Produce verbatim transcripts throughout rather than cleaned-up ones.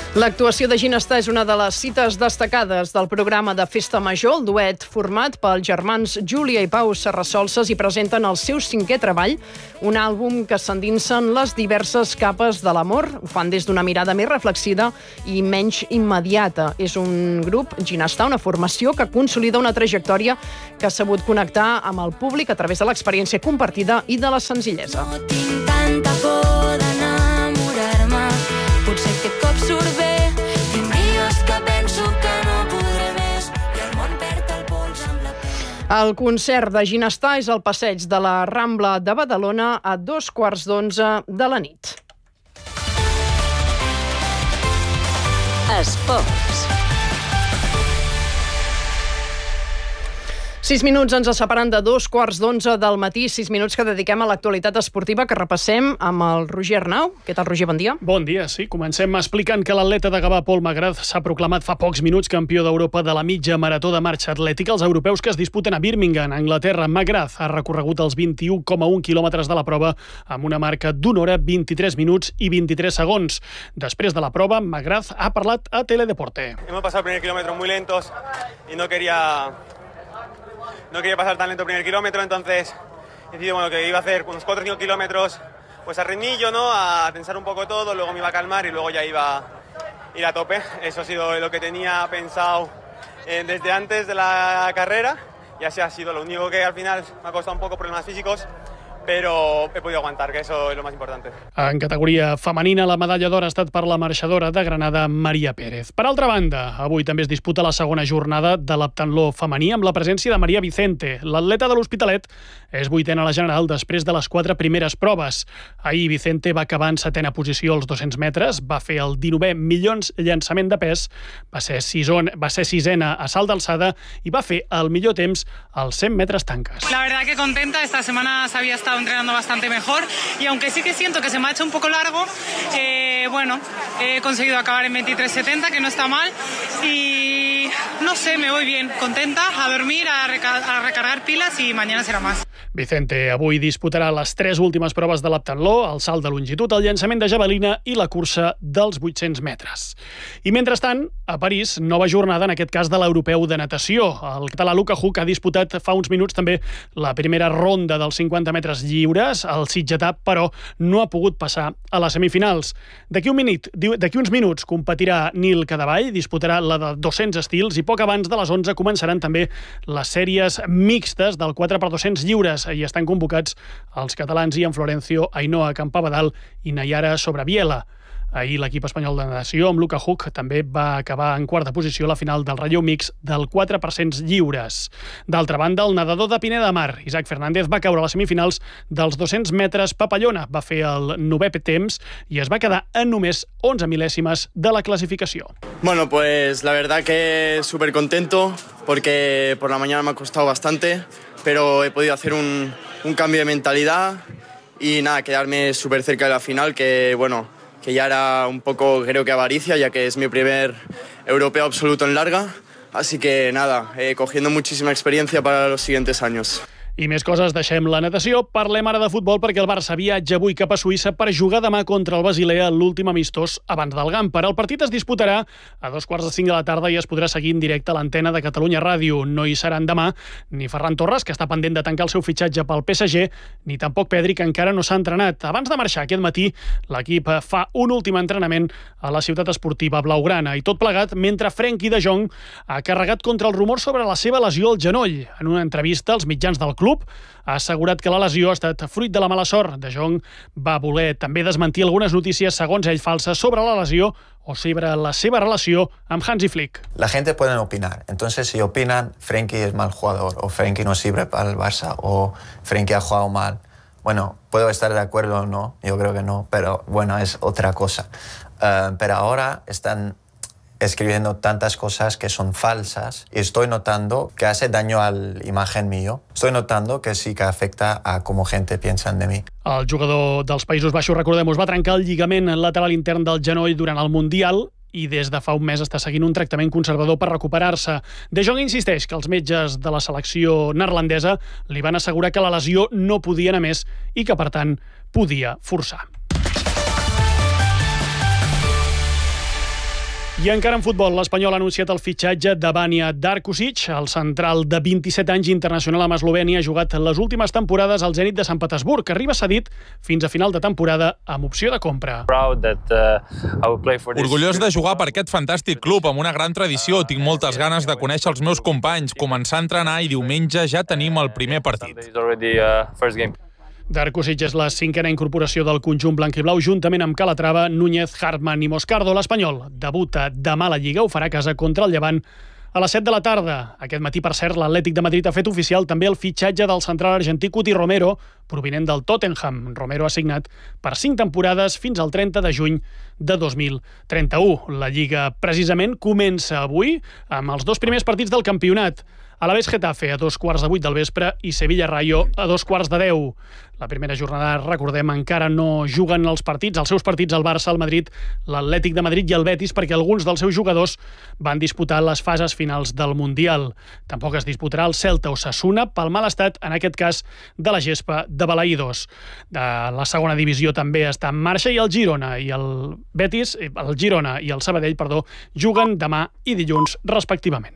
L'actuació de Ginestar és una de les cites destacades del programa de Festa Major. El duet format pels germans Júlia i Pau Serrasolses hi presenten el seu cinquè treball, un àlbum que s'endinsa en les diverses capes de l'amor. Ho fan des d'una mirada més reflexiva i menys immediata. És un grup, Ginestar, una formació que consolida una trajectòria que ha sabut connectar amb el públic a través de l'experiència compartida i de la senzillesa. No tinc tanta por d'enamorar-me, potser aquest cop surt bé. Tinc dies que penso que no podré més i el món perd el pols amb la pena. El concert de Ginestar és al passeig de la Rambla de Badalona a dos quarts d'onze de la nit. Esports. Sis minuts ens separen de dos quarts d'onze del matí, sis minuts que dediquem a l'actualitat esportiva que repassem amb el Roger Arnau. Què tal, Roger? Bon dia. Bon dia, sí. Comencem explicant que l'atleta de Gavà, Pol Magraz, s'ha proclamat fa pocs minuts campió d'Europa de la mitja marató de marxa atlètica als europeus que es disputen a Birmingham, Anglaterra. Magraz ha recorregut els vint-i-u coma un quilòmetres de la prova amb una marca d'una hora, vint-i-tres minuts i vint-i-tres segons. Després de la prova, Magraz ha parlat a Teledeporte. Hemos pasado el primer kilómetro muy lentos y no quería... No quería pasar tan lento el primer kilómetro, entonces decidí bueno, que iba a hacer unos cuatro o cinco kilómetros pues a ritmillo, ¿no? A tensar un poco todo, luego me iba a calmar y luego ya iba a ir a tope. Eso ha sido lo que tenía pensado eh, desde antes de la carrera y así ha sido. Lo único que al final me ha costado un poco problemas físicos, però he podido aguantar, que eso es lo más importante. En categoria femenina, la medalla d'or ha estat per la marxadora de Granada, Maria Pérez. Per altra banda, avui també es disputa la segona jornada de l'heptatló femení amb la presència de Maria Vicente. L'atleta de l'Hospitalet és vuitena a la general després de les quatre primeres proves. Ahir Vicente va acabar en setena posició als dos-cents metres, va fer el dinovè millor llançament de pes, va ser, sison, va ser sisena a salt d'alçada i va fer el millor temps als cent metres tanques. La verdad que contenta, esta semana había estado entrenando bastante mejor y aunque sí que siento que se me ha hecho un poco largo, eh, bueno, he conseguido acabar en veintitrés setenta, que no está mal, y no sé, me voy bien, contenta, a dormir, a, reca- a recargar pilas y mañana será más. Vicente avui disputarà les tres últimes proves de l'heptatló, el salt de longitud, el llançament de javelina i la cursa dels vuit-cents metres. I mentrestant, a París, nova jornada, en aquest cas de l'europeu de natació. El català Luka Huck ha disputat fa uns minuts també la primera ronda dels cinquanta metres lliures, el sitgetà, però no ha pogut passar a les semifinals. D'aquí un minut, d'aquí uns minuts competirà Nil Cadevall, disputarà la de dos-cents estils i poc abans de les onze començaran també les sèries mixtes del quatre per dos-cents lliures. Hi estan convocats els catalans Ian Florencio, Ainhoa Campabadal i Nayara Sobrabiela. Ahir l'equip espanyol de natació amb Luka Huck també va acabar en quarta posició a la final del relleu mix del quatre per cents lliures. D'altra banda, el nedador de Pineda de Mar, Isaac Fernández, va caure a les semifinals dels dos-cents metres papallona. Va fer el novè temps i es va quedar en només onze mil·lèsimes de la clasificació. Bueno, pues la verdad que súper contento porque por la mañana me ha costado bastante, pero he podido hacer un, un cambio de mentalidad y nada, quedarme súper cerca de la final, que bueno, que ya era un poco, creo que avaricia, ya que es mi primer europeo absoluto en larga. Así que nada, eh, cogiendo muchísima experiencia para los siguientes años. I més coses, deixem la natació, parlem ara de futbol perquè el Barça viatja avui cap a Suïssa per jugar demà contra el Basilea en l'últim amistós abans del Gamper. El partit es disputarà a dos quarts de cinc de la tarda i es podrà seguir en directe a l'antena de Catalunya Ràdio. No hi seran demà ni Ferran Torres, que està pendent de tancar el seu fitxatge pel P S G, ni tampoc Pedri, que encara no s'ha entrenat. Abans de marxar aquest matí, l'equip fa un últim entrenament a la ciutat esportiva blaugrana i tot plegat mentre Frenkie de Jong ha carregat contra el rumor sobre la seva lesió al genoll. En una entrevista als mitjans del club ha assegurat que la lesió ha estat fruit de la mala sort. De Jong va voler també desmentir algunes notícies, segons ell, falses sobre la lesió o sobre la seva relació amb Hansi Flick. La gente puede opinar. Entonces, si opinan Frenkie es mal jugador o Frenkie no sirve para el Barça o Frenkie ha jugado mal, bueno, puedo estar de acuerdo o no, yo creo que no, pero bueno, es otra cosa. Uh, pero ahora están escribiendo tantas cosas que son falsas y estoy notando que hace daño a la imagen mío. Estoy notando que sí que afecta a cómo gente piensa de mí. El jugador dels Països Baixos, recordem-ho, va trencar el lligament lateral intern del genoll durant el Mundial i des de fa un mes està seguint un tractament conservador per recuperar-se. De Jong insisteix que els metges de la selecció neerlandesa li van assegurar que la lesió no podia anar més i que, per tant, podia forçar. I encara en futbol, l'Espanyol ha anunciat el fitxatge de Vanja Darkusic, el central de vint-i-set anys internacional amb Eslovènia, ha jugat les últimes temporades al Zenit de Sant Petersburg, que arriba cedit fins a final de temporada amb opció de compra. Orgullós de jugar per aquest fantàstic club amb una gran tradició. Tinc moltes ganes de conèixer els meus companys, començar a entrenar i diumenge ja tenim el primer partit. Darkusic és la cinquena incorporació del conjunt blanc i blau, juntament amb Calatrava, Núñez, Hartmann i Moscardo. L'Espanyol debuta demà a la Lliga, ho farà a casa contra el Llevant a les set de la tarda. Aquest matí, per cert, l'Atlètic de Madrid ha fet oficial també el fitxatge del central argentí Cuti Romero, provinent del Tottenham. Romero ha signat per cinc temporades fins al trenta de juny de dos mil trenta-u. La Lliga, precisament, comença avui amb els dos primers partits del campionat. Alavés Getafe a dos quarts de vuit del vespre i Sevilla Rayo a dos quarts de deu. La primera jornada, recordem, encara no juguen els partits, els seus partits al Barça, al Madrid, l'Atlètic de Madrid i el Betis, perquè alguns dels seus jugadors van disputar les fases finals del Mundial. Tampoc es disputarà el Celta Osasuna pel mal estat, en aquest cas, de la gespa de Balaïdos. La segona divisió també està en marxa i el Girona i el Betis, el Girona i el Sabadell, perdó, juguen demà i dilluns, respectivament.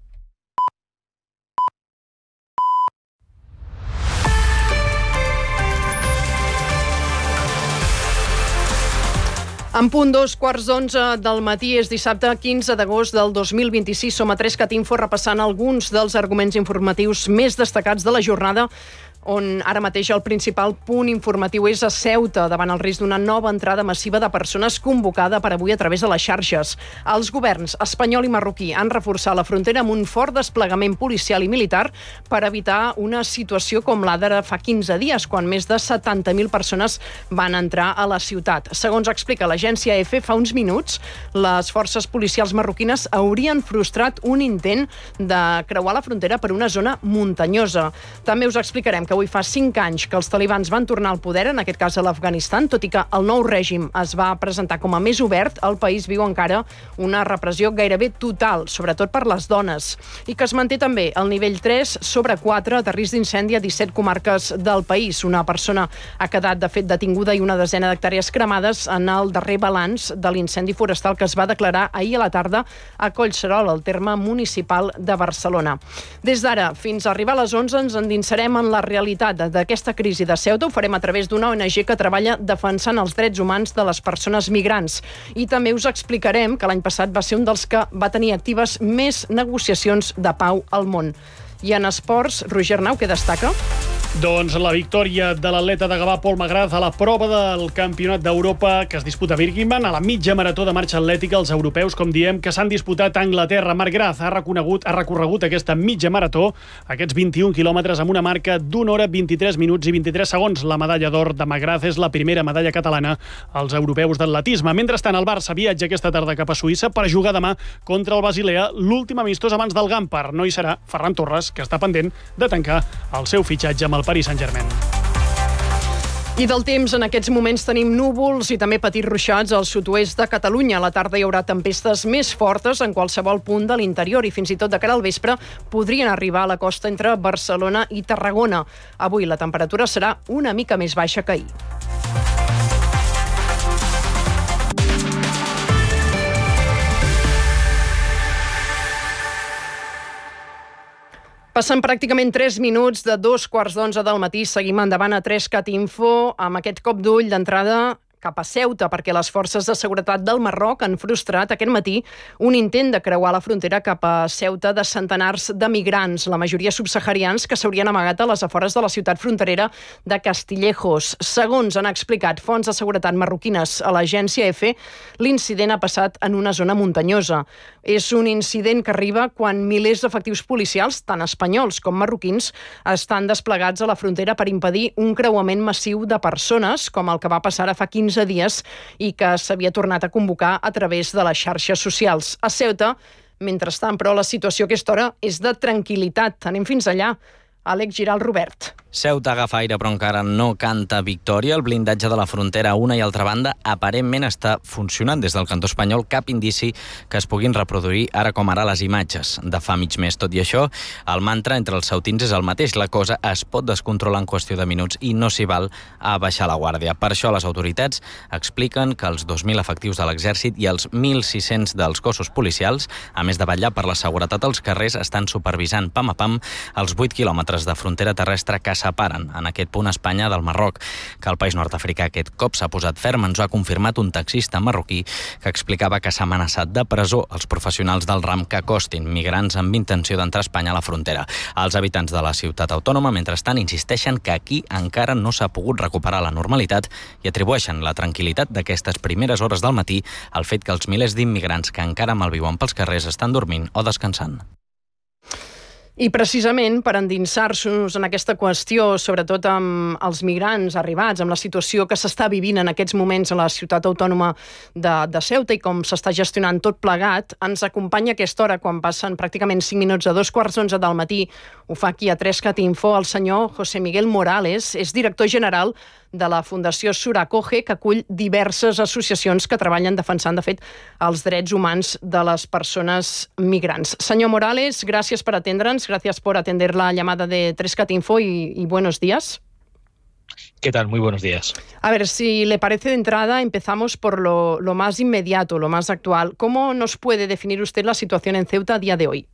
En punt dos quarts d'onze del matí, és dissabte quinze d'agost del dos mil vint-i-sis. Som a tres cat info repassant alguns dels arguments informatius més destacats de la jornada, on ara mateix el principal punt informatiu és a Ceuta, davant el risc d'una nova entrada massiva de persones convocada per avui a través de les xarxes. Els governs espanyol i marroquí han reforçat la frontera amb un fort desplegament policial i militar per evitar una situació com la d'ara fa quinze dies, quan més de setanta mil persones van entrar a la ciutat. Segons explica l'agència E F E, fa uns minuts, les forces policials marroquines haurien frustrat un intent de creuar la frontera per una zona muntanyosa. També us explicarem que avui fa cinc anys que els talibans van tornar al poder, en aquest cas a l'Afganistan, tot i que el nou règim es va presentar com a més obert, el país viu encara una repressió gairebé total, sobretot per les dones, i que es manté també el nivell tres sobre quatre de risc d'incendi a disset comarques del país. Una persona ha quedat, de fet, detinguda i una desena d'hectàrees cremades en el darrer balanç de l'incendi forestal que es va declarar ahir a la tarda a Collserol, al terme municipal de Barcelona. Des d'ara fins a arribar a les onze ens endinsarem en la realitat d'aquesta crisi de Ceuta. Ho farem a través d'una O N G que treballa defensant els drets humans de les persones migrants. I també us explicarem que l'any passat va ser un dels que va tenir actives més negociacions de pau al món. I en esports, Roger Nau, què destaca? Doncs la victòria de l'atleta de Gavà, Pol Magraz, a la prova del Campionat d'Europa que es disputa a Birmingham, a la mitja marató de marxa atlètica. Els europeus, com diem, que s'han disputat a Anglaterra. Marc Graz ha reconegut, ha recorregut aquesta mitja marató, aquests vint-i-un quilòmetres, amb una marca d'una hora, vint-i-tres minuts i vint-i-tres segons. La medalla d'or de Magraz és la primera medalla catalana als europeus d'atletisme. Mentrestant, el Barça viatja aquesta tarda cap a Suïssa per jugar demà contra el Basilea, l'últim amistós abans del Gampar. No hi serà Ferran Torres, que està pendent de tancar el seu fitxatge amb el Paris Saint-Germain. I del temps, en aquests moments tenim núvols i també petits ruixats al sud-oest de Catalunya. A la tarda hi haurà tempestes més fortes en qualsevol punt de l'interior i fins i tot de cara al vespre podrien arribar a la costa entre Barcelona i Tarragona. Avui la temperatura serà una mica més baixa que ahir. Passen pràcticament tres minuts de dos quarts d'onze del matí. Seguim endavant a tres cat info amb aquest cop d'ull d'entrada cap a Ceuta, perquè les forces de seguretat del Marroc han frustrat aquest matí un intent de creuar la frontera cap a Ceuta de centenars de migrants, la majoria subsaharians, que s'haurien amagat a les afores de la ciutat fronterera de Castillejos. Segons han explicat fonts de seguretat marroquines a l'agència E F E, l'incident ha passat en una zona muntanyosa. És un incident que arriba quan milers d'efectius policials, tant espanyols com marroquins, estan desplegats a la frontera per impedir un creuament massiu de persones, com el que va passar ara fa quinze dies i que s'havia tornat a convocar a través de les xarxes socials. A Ceuta, mentrestant, però, la situació a aquesta hora és de tranquil·litat. Anem fins allà. Àlex Giral Robert. Ceuta agafa aire però encara no canta victòria. El blindatge de la frontera a una i altra banda aparentment està funcionant. Des del cantó espanyol cap indici que es puguin reproduir ara com ara les imatges de fa mig mes. Tot i això, el mantra entre els ceutins és el mateix. La cosa es pot descontrolar en qüestió de minuts i no s'hi val a baixar la guàrdia. Per això les autoritats expliquen que els dos mil efectius de l'exèrcit i els mil sis-cents dels cossos policials, a més de vetllar per la seguretat als carrers, estan supervisant pam a pam els vuit quilòmetres de frontera terrestre que separen en aquest punt Espanya del Marroc. Que el país nord-africà aquest cop s'ha posat ferm ens ho ha confirmat un taxista marroquí que explicava que s'ha amenaçat de presó els professionals del ram que acostin migrants amb intenció d'entrar a Espanya a la frontera. Els habitants de la ciutat autònoma, mentrestant, insisteixen que aquí encara no s'ha pogut recuperar la normalitat i atribueixen la tranquil·litat d'aquestes primeres hores del matí al fet que els milers d'immigrants que encara malviuen pels carrers estan dormint o descansant. I precisament per endinsar-nos en aquesta qüestió, sobretot amb els migrants arribats, amb la situació que s'està vivint en aquests moments a la ciutat autònoma de, de Ceuta i com s'està gestionant tot plegat, ens acompanya a aquesta hora, quan passen pràcticament cinc minuts a dos quarts d'onze del matí. Ho fa aquí a tres cat info el senyor José Miguel Morales, és director general de la Fundació Suracoge, que acull diverses associacions que treballen defensant, de fet, els drets humans de les persones migrants. Senyor Morales, gràcies per atendre'ns, gràcies por atender la llamada de tres cat info y, y buenos días. ¿Qué tal? Muy buenos días. A ver, si le parece de entrada, empezamos por lo, lo más inmediato, lo más actual. ¿Cómo nos puede definir usted la situación en Ceuta a día de hoy?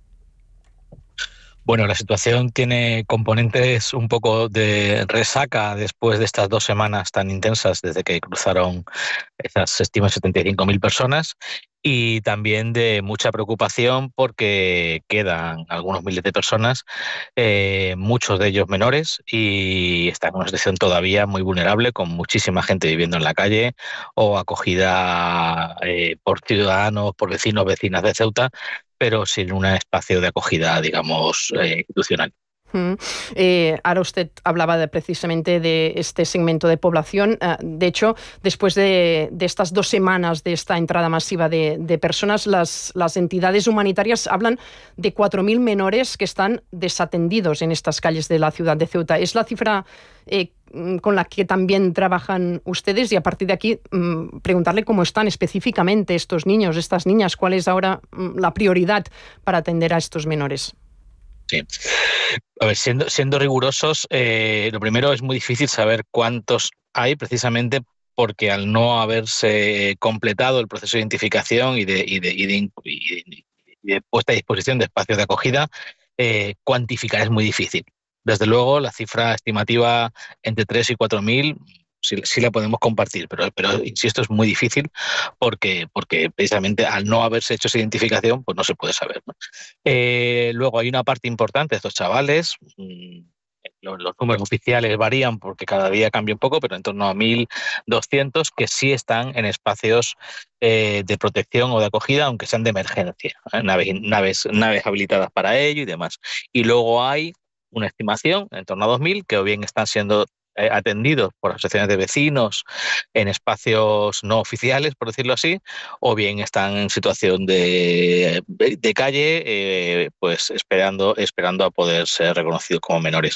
Bueno, la situación tiene componentes un poco de resaca después de estas dos semanas tan intensas desde que cruzaron esas, se estima, setenta y cinco mil personas, y también de mucha preocupación porque quedan algunos miles de personas, eh, muchos de ellos menores, y están en una situación todavía muy vulnerable, con muchísima gente viviendo en la calle o acogida eh, por ciudadanos, por vecinos, vecinas de Ceuta, pero sin un espacio de acogida, digamos, eh, institucional. Mm. Eh, ahora usted hablaba de, precisamente de este segmento de población. Uh, de hecho, después de, de estas dos semanas de esta entrada masiva de, de personas, las, las entidades humanitarias hablan de cuatro mil menores que están desatendidos en estas calles de la ciudad de Ceuta. ¿Es la cifra eh, con la que también trabajan ustedes? Y a partir de aquí, mmm, preguntarle cómo están específicamente estos niños, estas niñas, cuál es ahora mmm, la prioridad para atender a estos menores. Sí. A ver, siendo, siendo rigurosos, eh, lo primero es muy difícil saber cuántos hay, precisamente porque al no haberse completado el proceso de identificación y de, y de, y de, y de, y de puesta a disposición de espacios de acogida, eh, cuantificar es muy difícil. Desde luego, la cifra estimativa entre tres y cuatro mil sí, sí la podemos compartir, pero, pero insisto, es muy difícil porque, porque precisamente al no haberse hecho esa identificación, pues no se puede saber, ¿no? Eh, luego hay una parte importante de estos chavales, mmm, los, los números oficiales varían porque cada día cambia un poco, pero en torno a mil doscientos que sí están en espacios eh, de protección o de acogida, aunque sean de emergencia, ¿eh? naves, naves, naves habilitadas para ello y demás. Y luego hay una estimación en torno a dos mil que o bien están siendo eh, atendidos por asociaciones de vecinos en espacios no oficiales, por decirlo así, o bien están en situación de, de, de calle, eh, pues esperando, esperando a poder ser reconocidos como menores.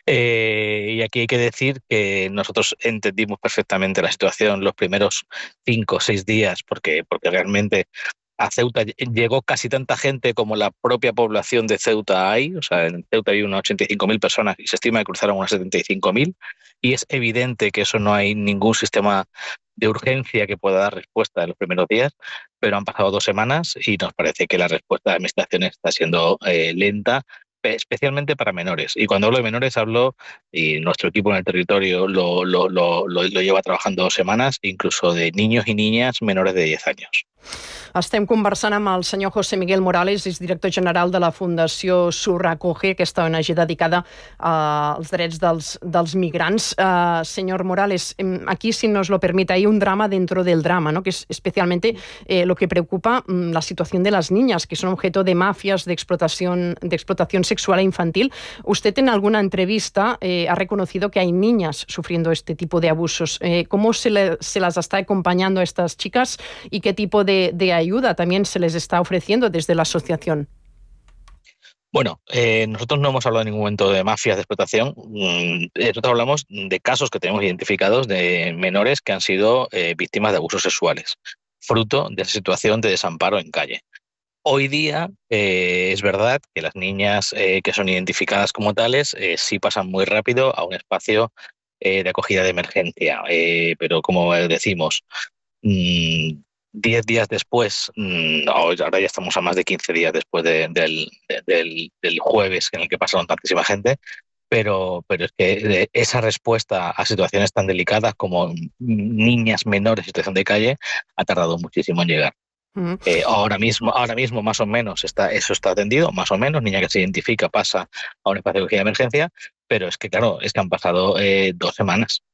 Eh, y aquí hay que decir que nosotros entendimos perfectamente la situación los primeros cinco o seis días, porque, porque realmente a Ceuta llegó casi tanta gente como la propia población de Ceuta hay. O sea, en Ceuta hay unas ochenta y cinco mil personas y se estima que cruzaron unas setenta y cinco mil. Y es evidente que eso no hay ningún sistema de urgencia que pueda dar respuesta en los primeros días, pero han pasado dos semanas y nos parece que la respuesta de administraciones está siendo eh, lenta, especialmente para menores. Y cuando hablo de menores hablo, y nuestro equipo en el territorio lo, lo, lo, lo, lo lleva trabajando dos semanas, incluso de niños y niñas menores de diez años. Estem conversant amb el senyor José Miguel Morales, és director general de la Fundació Suracoge, aquesta O N G dedicada als drets dels, dels migrants. Uh, señor Morales, aquí, si nos lo permite, hay un drama dentro del drama, ¿no? Que es especialmente eh, lo que preocupa um, la situación de las niñas, que son objeto de mafias de explotación, de explotación sexual e infantil. Usted en alguna entrevista eh, ha reconocido que hay niñas sufriendo este tipo de abusos. Eh, ¿Cómo se, le, se las está acompañando a estas chicas y qué tipo de, de ayuda también se les está ofreciendo desde la asociación? Bueno, eh, nosotros no hemos hablado en ningún momento de mafias de explotación. Nosotros hablamos de casos que tenemos identificados de menores que han sido eh, víctimas de abusos sexuales, fruto de esa situación de desamparo en calle. Hoy día eh, es verdad que las niñas eh, que son identificadas como tales eh, sí pasan muy rápido a un espacio eh, de acogida de emergencia, eh, pero como decimos, mmm, diez días después, mmm, ahora ya estamos a más de quince días después de, del, de, del, del jueves en el que pasaron tantísima gente, pero, pero es que esa respuesta a situaciones tan delicadas como niñas menores en situación de calle ha tardado muchísimo en llegar. Uh-huh. Eh, ahora mismo, ahora mismo más o menos está, eso está atendido, más o menos, niña que se identifica pasa a un espacio de acogida de emergencia, pero es que claro, es que han pasado eh, dos semanas